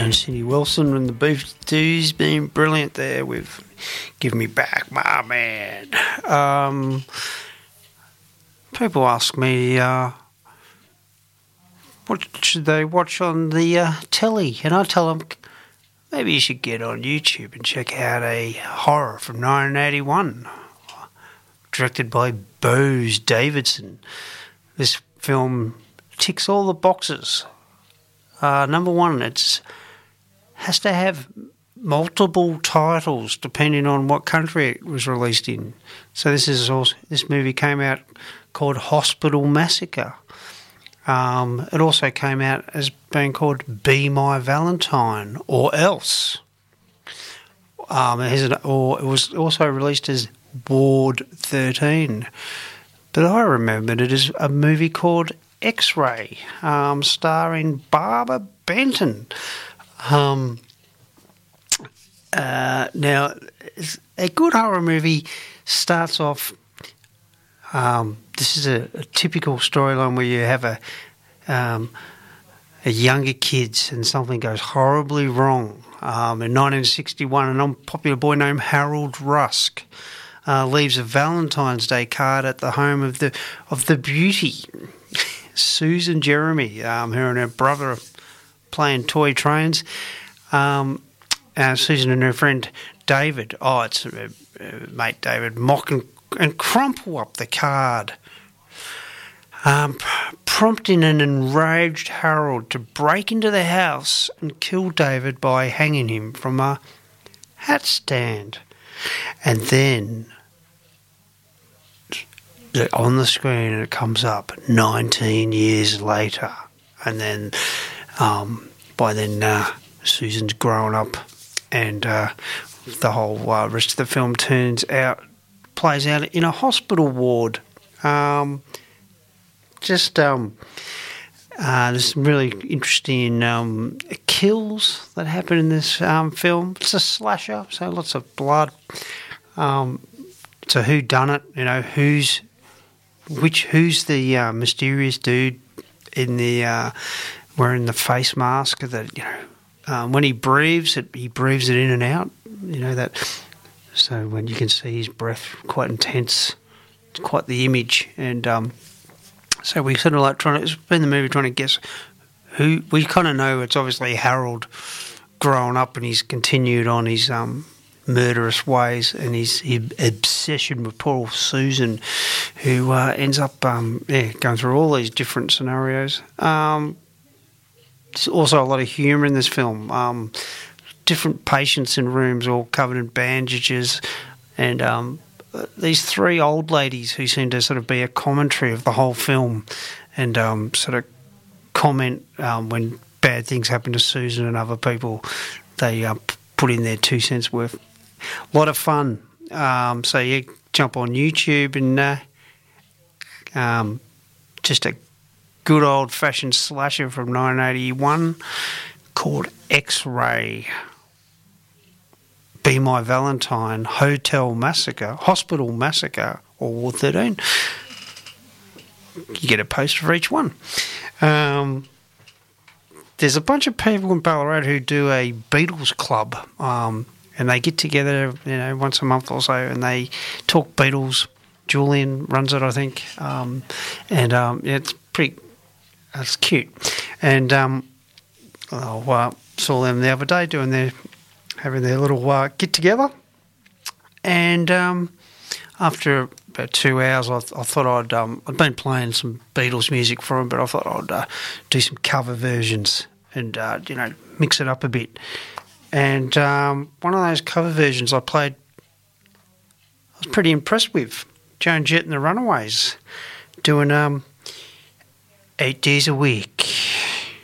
Cindy Wilson and the Beef Stews been brilliant there with Give Me Back My Man. People ask me, what should they watch on the telly? And I tell them, maybe you should get on YouTube and check out a horror from 1981, directed by Bose Davidson. This film ticks all the boxes. Number one, it has to have multiple titles depending on what country it was released in. So this movie came out called Hospital Massacre. It also came out as being called Be My Valentine or Else. It was also released as Ward 13. But I remembered it as a movie called X-Ray, starring Barbara Benton. Now, a good horror movie starts off. This is a typical storyline where you have a younger kids and something goes horribly wrong. In 1961, an unpopular boy named Harold Rusk leaves a Valentine's Day card at the home of the beauty Susan Jeremy, her and her brother are playing toy trains. Susan and her friend David, it's mate David, mock and crumple up the card, prompting an enraged Harold to break into the house and kill David by hanging him from a hat stand. And then on the screen it comes up 19 years later, and then by then Susan's grown up, and the whole rest of the film plays out in a hospital ward. There's some really interesting kills that happen in this film. It's a slasher, so lots of blood. It's a whodunit, who's the mysterious dude in the wearing the face mask that when he breathes it in and out. That. So when you can see his breath, quite intense. It's quite the image, and so we sort of trying to spend the movie trying to guess who. We kind of know it's obviously Harold growing up, and he's continued on his murderous ways and his obsession with poor Susan, who ends up going through all these different scenarios. There's also a lot of humour in this film. Different patients in rooms all covered in bandages, and these three old ladies who seem to sort of be a commentary of the whole film, and sort of comment when bad things happen to Susan and other people. They put in their 2 cents worth. A lot of fun. So you jump on YouTube and just a good old-fashioned slasher from 1981 called X-Ray. Be My Valentine, Hospital Massacre, or Ward 13. You get a poster for each one. There's a bunch of people in Ballarat who do a Beatles club, and they get together, once a month or so, and they talk Beatles. Julian runs it, I think, it's it's cute. And I saw them the other day having their little get together, and after about 2 hours, I thought I'd been playing some Beatles music for them, but I thought I'd do some cover versions and mix it up a bit. And one of those cover versions I played, I was pretty impressed with. Joan Jett and the Runaways doing 8 Days a Week.